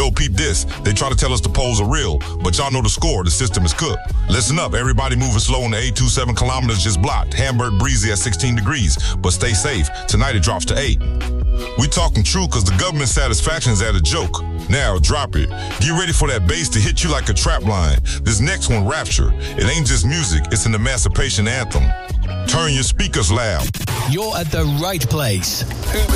Yo, peep this. They try to tell us the polls are real, but y'all know the score. The system is cooked. Listen up. Everybody moving slow on the 827 kilometers just blocked. Hamburg breezy at 16 degrees, but stay safe. Tonight it drops to 8. We talking true because the government satisfaction is at a joke. Now drop it. Get ready for that bass to hit you like a trap line. This next one, Rapture. It ain't just music, it's an emancipation anthem. Turn your speakers loud. You're at the right place.